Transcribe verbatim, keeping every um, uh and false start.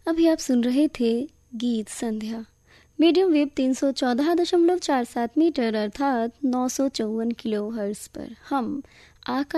अभी आप सुन रहे थे गीत संध्या मीडियम वेव तीन सौ चौदह दशमलव चार सात मीटर अर्थात नौ सौ चौवन किलो हर्ट्ज पर। हम आकाश